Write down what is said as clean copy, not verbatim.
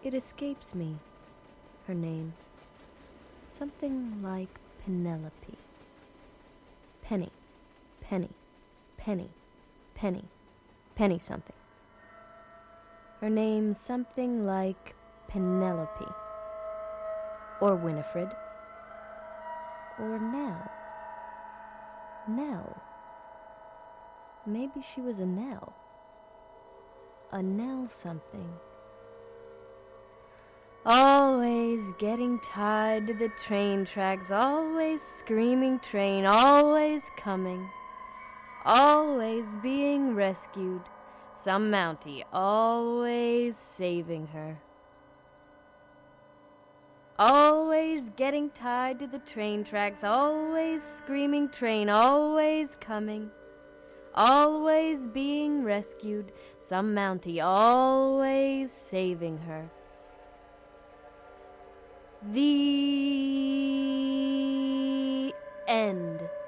It escapes me, her name. Something like Penelope. Penny, Penny, Penny, Penny, Penny something. Her name something like Penelope. Or Winifred. Or Nell. Nell. Maybe she was a Nell. A Nell something. Always getting tied to the train tracks, always screaming train, always coming, always being rescued, some Mountie always saving her. Always getting tied to the train tracks, always screaming train, always coming, always being rescued, some Mountie always saving her. The end.